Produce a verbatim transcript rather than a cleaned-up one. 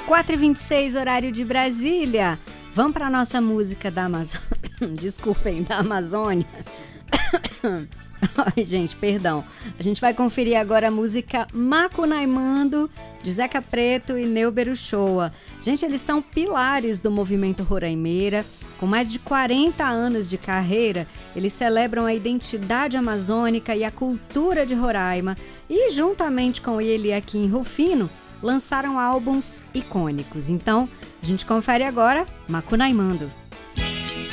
quatro e vinte e seis, horário de Brasília. Vamos para a nossa música da Amazônia. Desculpem, da Amazônia. Ai, gente, perdão. A gente vai conferir agora a música Macunaímando, de Zeca Preto e Neuber Uchoa. Gente, eles são pilares do movimento roraimeira. Com mais de quarenta anos de carreira, eles celebram a identidade amazônica e a cultura de Roraima e, juntamente com ele aqui em Rufino, lançaram álbuns icônicos. Então, a gente confere agora Macunaímando.